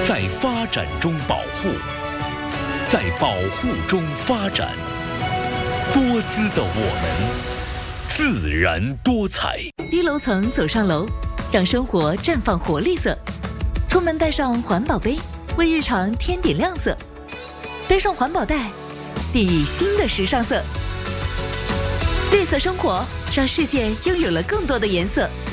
在发展中保护，在保护中发展。多姿的我们，自然多彩。 低楼层走上楼，让生活绽放活力色。出门带上环保杯，为日常添点亮色。背上环保袋，定义新的时尚色。绿色生活，让世界拥有了更多的颜色。